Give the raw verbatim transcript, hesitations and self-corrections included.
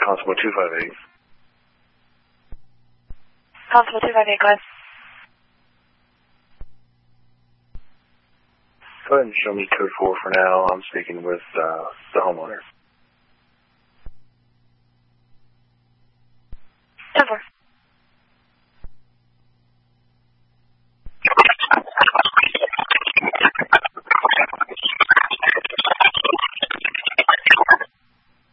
Constable two five eight. Constable two five eight, go ahead. Go ahead and show me code four for now. I'm speaking with uh, the homeowner.